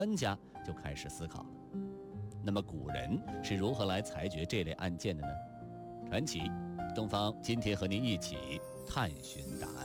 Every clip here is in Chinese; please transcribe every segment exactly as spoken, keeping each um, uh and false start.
恩家就开始思考了。那么古人是如何来裁决这类案件的呢？传奇东方今天和您一起探寻答案。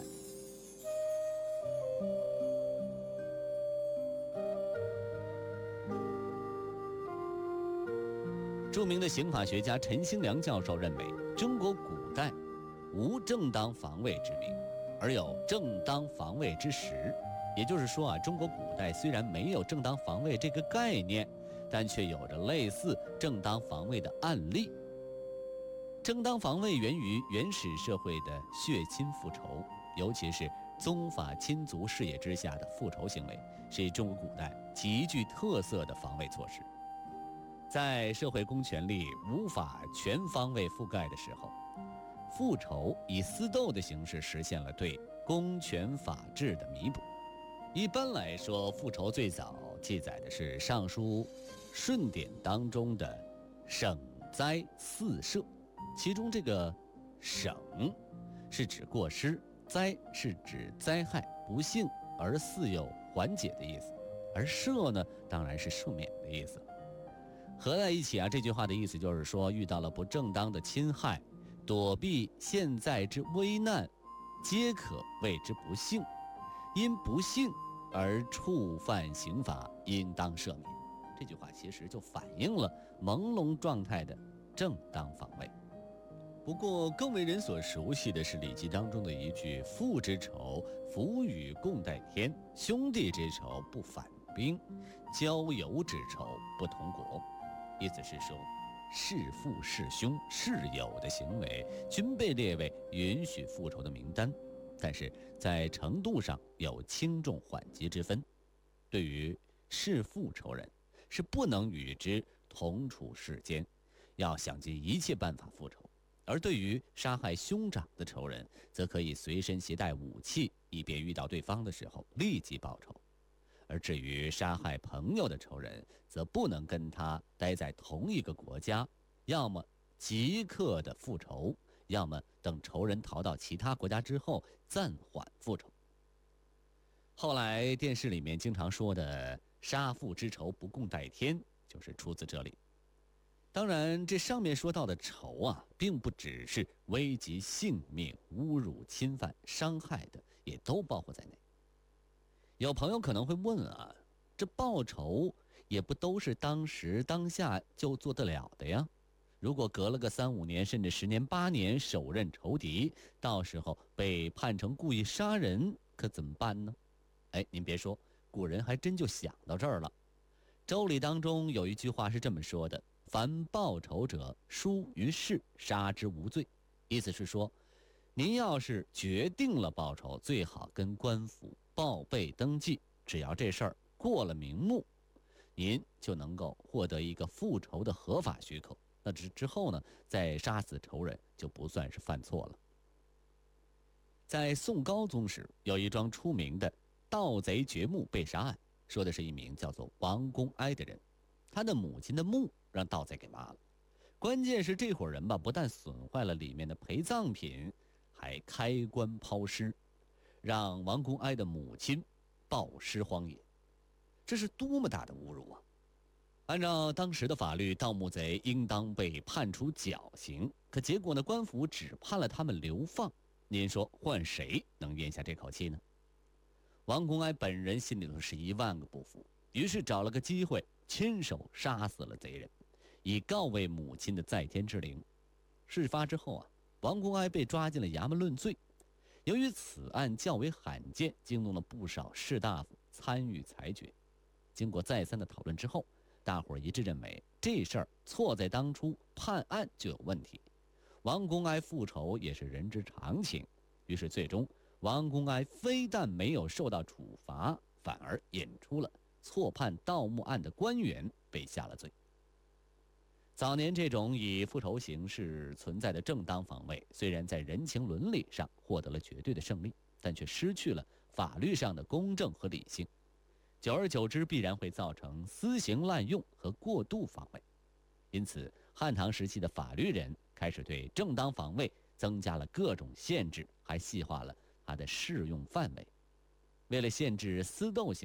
著名的刑法学家陈兴良教授认为，中国古代无正当防卫之名，而有正当防卫之实。也就是说啊，中国古代虽然没有正当防卫这个概念，但却有着类似正当防卫的案例。正当防卫源于原始社会的血亲复仇，尤其是宗法亲族事业之下的复仇行为，是中国古代极具特色的防卫措施。在社会公权力无法全方位覆盖的时候，复仇以私斗的形式实现了对公权法治的弥补。一般来说，复仇最早记载的是《尚书舜典》当中的省灾四赦，其中这个省是指过失，灾是指灾害不幸而似有缓解的意思，而赦呢，当然是赦免的意思。合在一起啊，这句话的意思就是说，遇到了不正当的侵害，躲避现在之危难，皆可谓之不幸。因不幸而触犯刑法，应当赦免。这句话其实就反映了朦胧状态的正当防卫。不过更为人所熟悉的是《礼记》当中的一句：父之仇，父与共戴天；兄弟之仇，不反兵；交友之仇，不同国。意思是说，弑父弑兄弑友的行为均被列为允许复仇的名单，但是在程度上有轻重缓急之分。对于弑父仇人，是不能与之同处世间，要想尽一切办法复仇；而对于杀害兄长的仇人，则可以随身携带武器，以便遇到对方的时候立即报仇。而至于杀害朋友的仇人，则不能跟他待在同一个国家，要么即刻的复仇，要么等仇人逃到其他国家之后暂缓复仇。后来电视里面经常说的杀父之仇不共戴天，就是出自这里。当然这上面说到的仇啊，并不只是危及性命、侮辱、侵犯、伤害的，也都包括在内。有朋友可能会问啊，这报仇也不都是当时当下就做得了的呀？如果隔了个三五年甚至十年八年手刃仇敌，到时候被判成故意杀人，可怎么办呢？哎，您别说，古人还真就想到这儿了。周礼当中有一句话是这么说的：凡报仇者，书于事，杀之无罪。意思是说，您要是决定了报仇，最好跟官府报备登记，只要这事儿过了名目，您就能够获得一个复仇的合法许可。那之之后呢，再杀死仇人就不算是犯错了。在宋高宗时，有一桩出名的盗贼掘墓被杀案，说的是一名叫做王公哀的人，他的母亲的墓让盗贼给挖了。关键是这伙人吧，不但损坏了里面的陪葬品，还开棺抛尸，让王公哀的母亲暴尸荒野。这是多么大的侮辱啊！按照当时的法律，盗墓贼应当被判处绞刑，可结果呢，官府只判了他们流放。您说换谁能咽下这口气呢？王公哀本人心里头是一万个不服，于是找了个机会亲手杀死了贼人，以告慰母亲的在天之灵。事发之后啊，王公哀被抓进了衙门论罪。由于此案较为罕见，惊动了不少士大夫参与裁决。经过再三的讨论之后，大伙儿一致认为这事儿错在当初判案就有问题，王公哀复仇也是人之常情。于是最终王公哀非但没有受到处罚，反而引出了错判盗墓案的官员被下了罪。早年这种以复仇形式存在的正当防卫，虽然在人情伦理上获得了绝对的胜利，但却失去了法律上的公正和理性。久而久之，必然会造成私刑滥用和过度防卫。因此汉唐时期的法律人开始对正当防卫增加了各种限制，还细化了它的适用范围。为了限制私斗行为，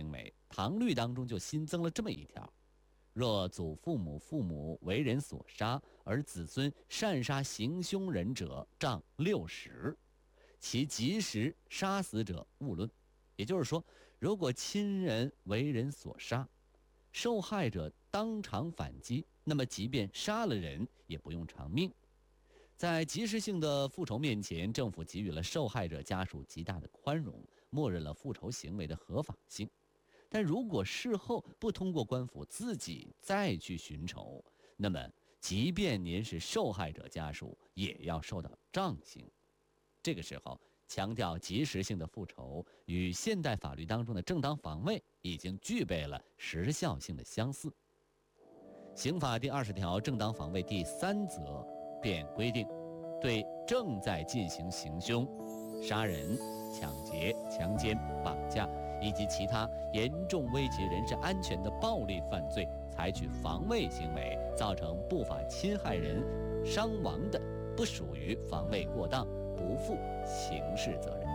唐律当中就新增了这么一条：若祖父母、父母为人所杀，而子孙擅杀行凶人者，杖六十，其及时杀死者勿论。也就是说，如果亲人为人所杀，受害者当场反击，那么即便杀了人，也不用偿命。在及时性的复仇面前，政府给予了受害者家属极大的宽容，默认了复仇行为的合法性。但如果事后不通过官府自己再去寻仇，那么即便您是受害者家属，也要受到杖刑。这个时候，强调及时性的复仇与现代法律当中的正当防卫已经具备了时效性的相似。刑法第二十条正当防卫第三则便规定，对正在进行行凶、杀人、抢劫、强奸、绑架以及其他严重危及人身安全的暴力犯罪，采取防卫行为，造成不法侵害人伤亡的，不属于防卫过当，不负刑事责任。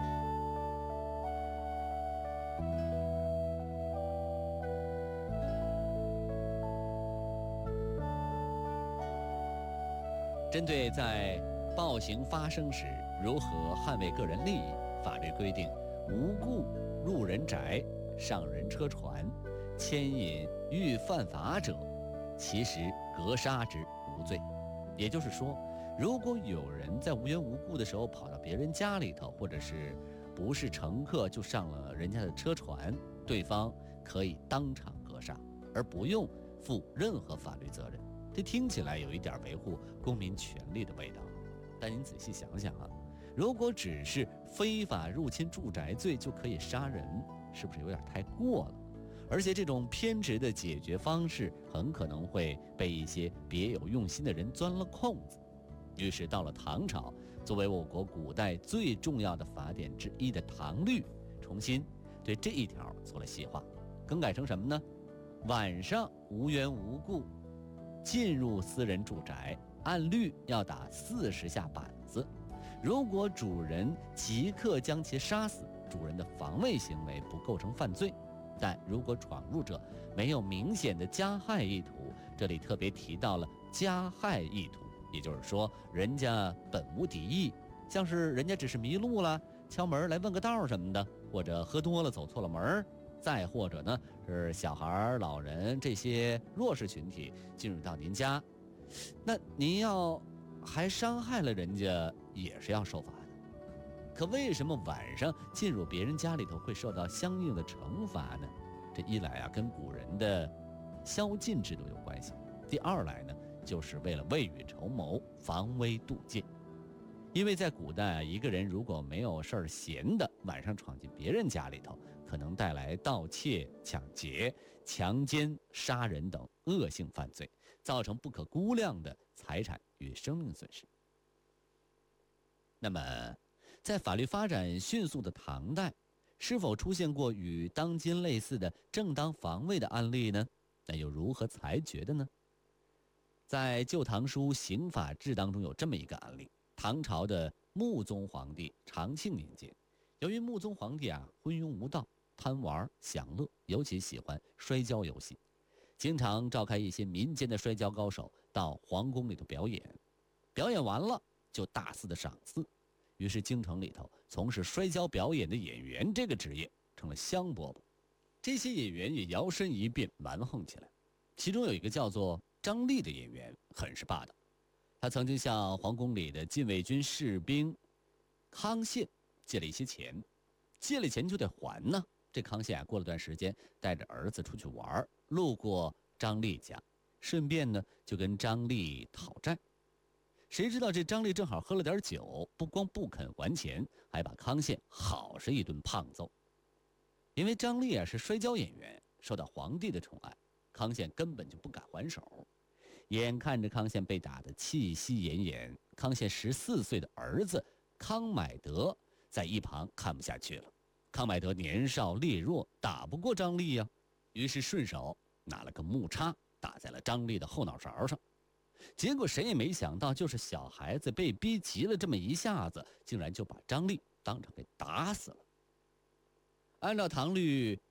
针对在暴行发生时如何捍卫个人利益，法律规定，无故入人宅、上人车船、牵引欲犯法者，其实格杀之，无罪。也就是说，如果有人在无缘无故的时候跑到别人家里头，或者是不是乘客就上了人家的车船，对方可以当场格杀，而不用负任何法律责任。这听起来有一点维护公民权利的味道，但您仔细想想啊，如果只是非法入侵住宅罪就可以杀人，是不是有点太过了？而且这种偏执的解决方式很可能会被一些别有用心的人钻了空子。于是到了唐朝，作为我国古代最重要的法典之一的唐律，重新对这一条做了细化，更改成什么呢？晚上无缘无故进入私人住宅，按律要打四十下板子。如果主人即刻将其杀死，主人的防卫行为不构成犯罪。但如果闯入者没有明显的加害意图，这里特别提到了加害意图，也就是说，人家本无敌意，像是人家只是迷路了，敲门来问个道什么的，或者喝多了走错了门，再或者呢是小孩、老人这些弱势群体进入到您家，那您要还伤害了人家，也是要受罚的。可为什么晚上进入别人家里头会受到相应的惩罚呢？这一来啊，跟古人的宵禁制度有关系；第二来呢，就是为了未雨绸缪，防微杜渐。因为在古代啊，一个人如果没有事儿闲的，晚上闯进别人家里头，可能带来盗窃、抢劫、强奸、杀人等恶性犯罪，造成不可估量的财产与生命损失。那么在法律发展迅速的唐代，是否出现过与当今类似的正当防卫的案例呢？那又如何裁决的呢？在《旧唐书·刑法志》当中有这么一个案例：唐朝的穆宗皇帝长庆年间，由于穆宗皇帝啊昏庸无道、贪玩享乐，尤其喜欢摔跤游戏，经常召开一些民间的摔跤高手到皇宫里头表演，表演完了就大肆的赏赐。于是京城里头从事摔跤表演的演员这个职业成了香饽饽，这些演员也摇身一变蛮横起来。其中有一个叫做张力的演员很是霸道，他曾经向皇宫里的禁卫军士兵康宪借了一些钱，借了钱就得还呢。这康宪啊，过了段时间带着儿子出去玩，路过张力家，顺便呢就跟张力讨债。谁知道这张力正好喝了点酒，不光不肯还钱，还把康宪好是一顿胖揍。因为张力啊是摔跤演员，受到皇帝的宠爱，康宪根本就不敢还手。眼看着康宪被打得气息奄奄，康宪十四岁的儿子康买德在一旁看不下去了。康买德年少力弱，打不过张力啊，于是顺手拿了个木叉打在了张力的后脑勺上。结果谁也没想到，就是小孩子被逼急了这么一下子，竟然就把张力当场给打死了。按照唐律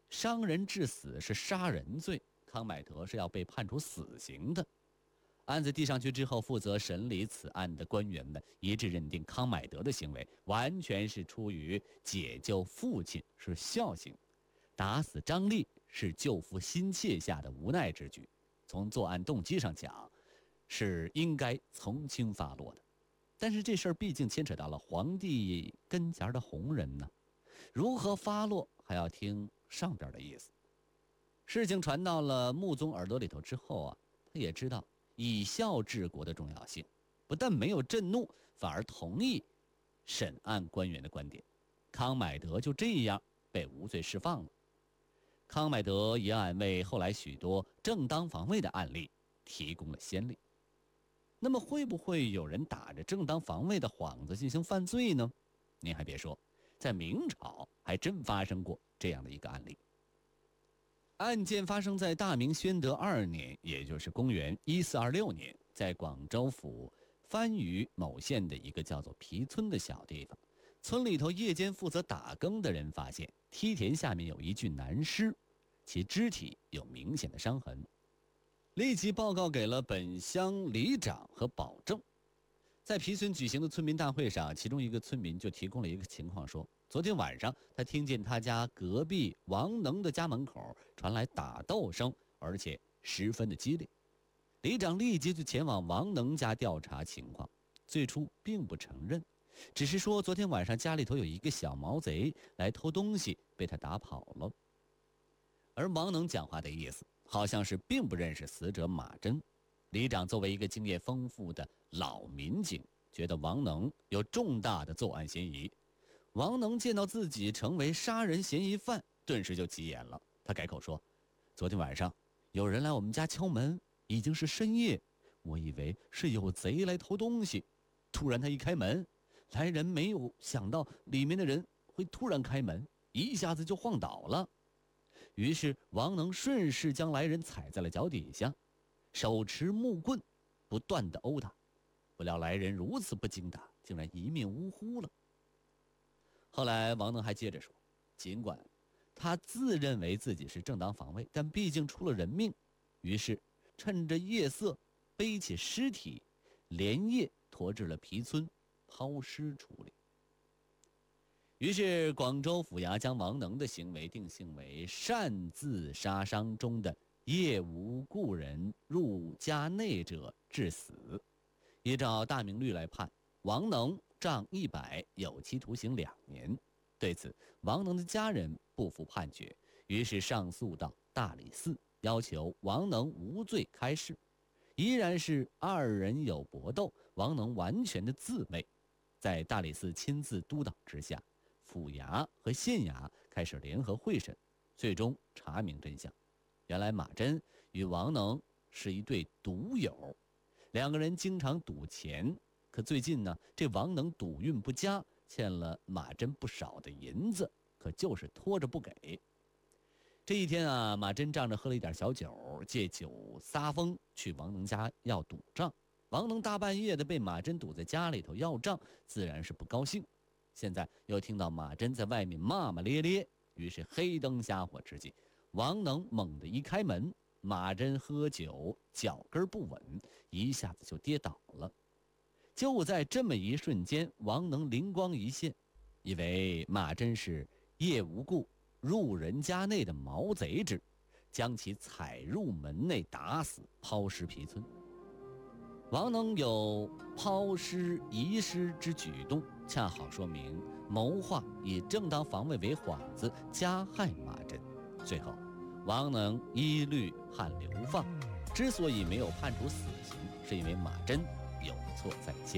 伤人致死是杀人罪，康乃德是要被判处死刑的。案子递上去之后，负责审理此案的官员们一致认定康乃德的行为完全是出于解救父亲，是孝行；打死张丽是救父心切下的无奈之举。从作案动机上讲，是应该从轻发落的。但是这事儿毕竟牵扯到了皇帝跟前的红人呢，如何发落还要听上边的意思。事情传到了穆宗耳朵里头之后啊，他也知道以孝治国的重要性，不但没有震怒，反而同意审案官员的观点。康乃德就这样被无罪释放了。康乃德一案为后来许多正当防卫的案例提供了先例。那么会不会有人打着正当防卫的幌子进行犯罪呢？您还别说，在明朝还真发生过这样的一个案例。案件发生在大明宣德二年，也就是公元一四二六年，在广州府番禺某县的一个叫做皮村的小地方。村里头夜间负责打更的人发现梯田下面有一具男尸，其肢体有明显的伤痕，立即报告给了本乡里长和保正。在皮村举行的村民大会上，其中一个村民就提供了一个情况，说昨天晚上他听见他家隔壁王能的家门口传来打斗声，而且十分的激烈。里长立即就前往王能家调查情况，最初并不承认，只是说昨天晚上家里头有一个小毛贼来偷东西，被他打跑了。而王能讲话的意思好像是并不认识死者马珍。里长作为一个经验丰富的老民警，觉得王能有重大的作案嫌疑。王能见到自己成为杀人嫌疑犯，顿时就急眼了。他改口说，昨天晚上有人来我们家敲门，已经是深夜，我以为是有贼来偷东西，突然他一开门，来人没有想到里面的人会突然开门，一下子就晃倒了。于是王能顺势将来人踩在了脚底下，手持木棍不断地殴打，不料来人如此不经打，竟然一命呜呼了。后来王能还接着说，尽管他自认为自己是正当防卫，但毕竟出了人命，于是趁着夜色背起尸体，连夜驮至了皮村抛尸处理。于是广州府衙将王能的行为定性为擅自杀伤中的夜无故人入家内者致死，依照大明律来判，王能杖一百，有期徒刑两年。对此，王能的家人不服判决，于是上诉到大理寺，要求王能无罪开释。依然是二人有搏斗，王能完全的自卫。在大理寺亲自督导之下，府衙和县衙开始联合会审，最终查明真相。原来马珍与王能是一对赌友，两个人经常赌钱，可最近呢，这王能赌运不佳，欠了马珍不少的银子，可就是拖着不给。这一天啊，马珍仗着喝了一点小酒，借酒撒疯去王能家要赌账。王能大半夜的被马珍堵在家里头要账，自然是不高兴。现在又听到马珍在外面骂骂咧咧，于是黑灯瞎火之际，王能猛地一开门，马珍喝酒脚跟不稳，一下子就跌倒了。就在这么一瞬间，王能灵光一现，以为马珍是夜无故入人家内的毛贼之，将其踩入门内打死，抛尸皮村。王能有抛尸遗尸之举动，恰好说明谋划以正当防卫为幌子加害马珍。最后王能依律判流放，之所以没有判处死刑，是因为马珍有错在先。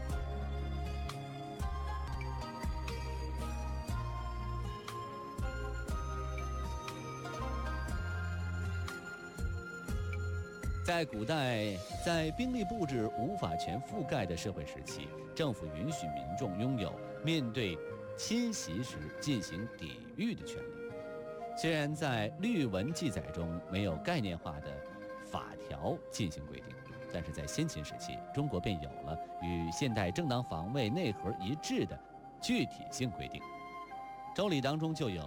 在古代，在兵力布置无法全覆盖的社会时期，政府允许民众拥有面对侵袭时进行抵御的权利。虽然在律文记载中没有概念化的法条进行规定，但是在先秦时期，中国便有了与现代正当防卫内核一致的具体性规定。周礼当中就有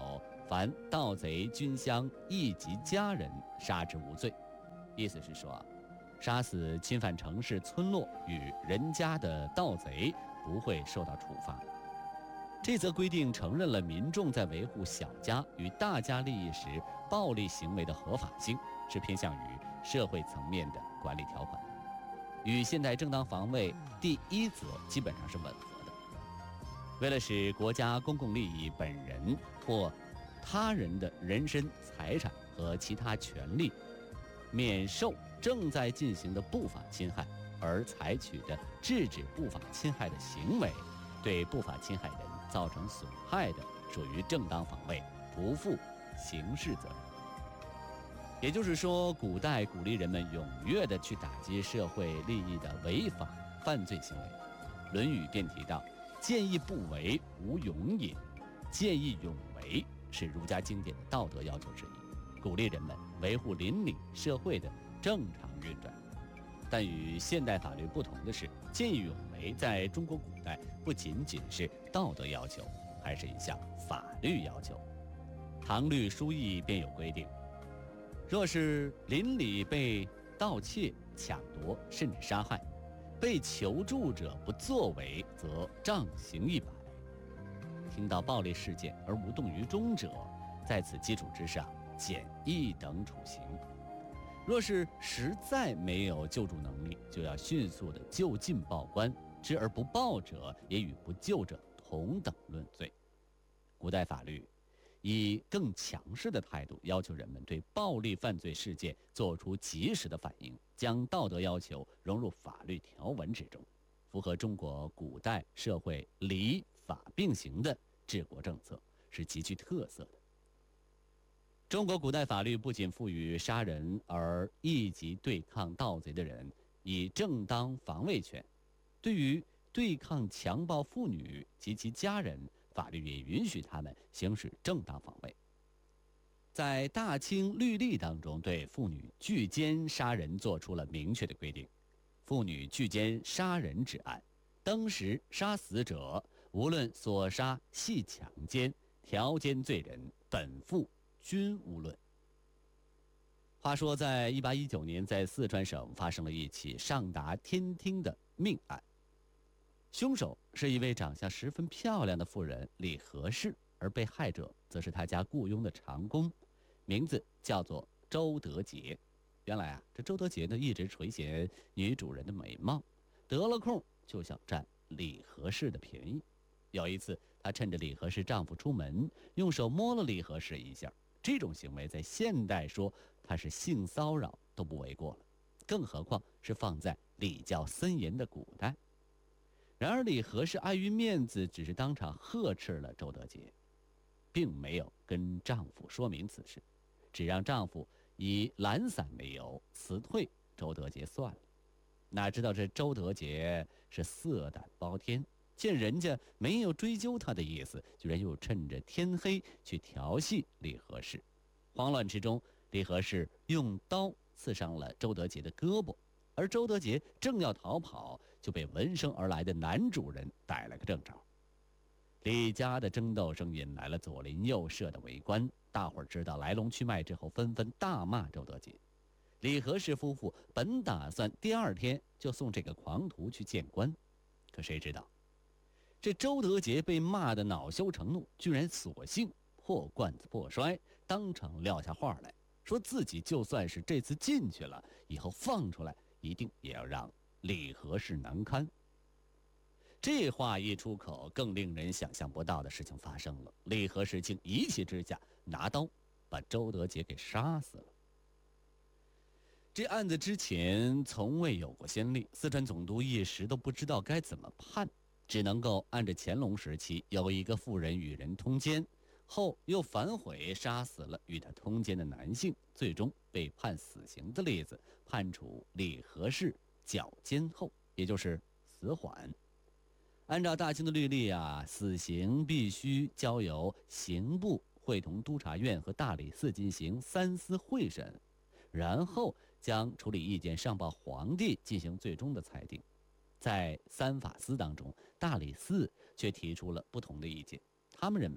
凡盗贼军乡一级家人，杀之无罪。意思是说啊，杀死侵犯城市村落与人家的盗贼不会受到处罚。这则规定承认了民众在维护小家与大家利益时暴力行为的合法性，是偏向于社会层面的管理条款，与现代正当防卫第一则基本上是吻合的。为了使国家公共利益本人或他人的人身、财产和其他权利免受正在进行的不法侵害，而采取的制止不法侵害的行为，对不法侵害人造成损害的，属于正当防卫，不负刑事责任。也就是说，古代鼓励人们踊跃地去打击社会利益的违法犯罪行为，《论语》便提到：“见义不为，无勇也。”见义勇为是儒家经典的道德要求之一，鼓励人们维护邻里社会的正常运转。但与现代法律不同的是，见义勇为在中国古代不仅仅是道德要求，还是一项法律要求。唐律疏议便有规定，若是邻里被盗窃、抢夺甚至杀害，被求助者不作为，则杖刑一百。听到暴力事件而无动于衷者，在此基础之上减一等处刑。若是实在没有救助能力，就要迅速的就近报官，知而不报者，也与不救者同等论罪。古代法律以更强势的态度要求人们对暴力犯罪事件做出及时的反应，将道德要求融入法律条文之中，符合中国古代社会礼法并行的治国政策，是极具特色的。中国古代法律不仅赋予杀人而一级对抗盗贼的人以正当防卫权，对于对抗强暴妇女及其家人，法律也允许他们行使正当防卫。在《大清律例》当中，对妇女拒奸杀人作出了明确的规定：妇女拒奸杀人之案，当时杀死者，无论所杀系强奸、条奸罪人，本妇均无论。话说，在一八一九年，在四川省发生了一起上达天听的命案，凶手是一位长相十分漂亮的妇人李和氏，而被害者则是他家雇佣的长工，名字叫做周德杰。原来啊，这周德杰呢一直垂涎女主人的美貌，得了空就想占李和氏的便宜。有一次，他趁着李和氏丈夫出门，用手摸了李和氏一下。这种行为在现代说他是性骚扰都不为过了，更何况是放在礼教森严的古代。然而李和氏碍于面子，只是当场呵斥了周德杰，并没有跟丈夫说明此事，只让丈夫以懒散为由辞退周德杰算了。哪知道这周德杰是色胆包天，见人家没有追究他的意思，居然又趁着天黑去调戏李和氏。慌乱之中，李和氏用刀刺伤了周德杰的胳膊，而周德杰正要逃跑，就被闻声而来的男主人逮了个正着。李家的争斗声引来了左邻右舍的围观，大伙儿知道来龙去脉之后，纷纷大骂周德杰。李和氏夫妇本打算第二天就送这个狂徒去见官，可谁知道这周德杰被骂得恼羞成怒，居然索性破罐子破摔，当场撂下话来，说自己就算是这次进去了，以后放出来一定也要让李和氏难堪。这话一出口，更令人想象不到的事情发生了，李和氏竟一气之下拿刀把周德杰给杀死了。这案子之前从未有过先例，四川总督一时都不知道该怎么判，只能够按着乾隆时期有一个妇人与人通奸，后又反悔杀死了与他通奸的男性，最终被判死刑的例子，判处李和氏绞监后，也就是死缓。按照大清的律例啊，死刑必须交由刑部会同督察院和大理寺进行三司会审，然后将处理意见上报皇帝进行最终的裁定。在三法司当中，大理寺却提出了不同的意见，他们认为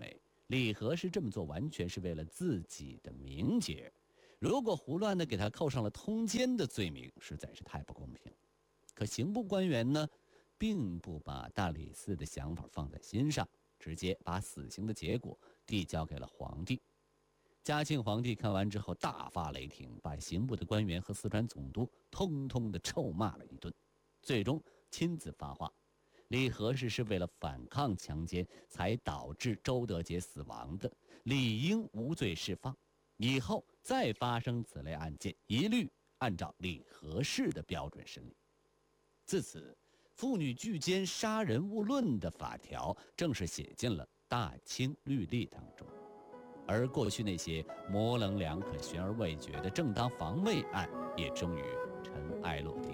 李和是这么做完全是为了自己的名节，如果胡乱的给他扣上了通奸的罪名，实在是太不公平。可刑部官员呢，并不把大理寺的想法放在心上，直接把死刑的结果递交给了皇帝。嘉庆皇帝看完之后大发雷霆，把刑部的官员和四川总督通通的臭骂了一顿，最终亲自发话，李和是是为了反抗强奸才导致周德杰死亡的，理应无罪释放，以后再发生此类案件，一律按照李和是的标准审理。自此，妇女拒奸杀人勿论的法条正式写进了大清律例当中。而过去那些模棱两可、悬而未决的正当防卫案，也终于尘埃落定。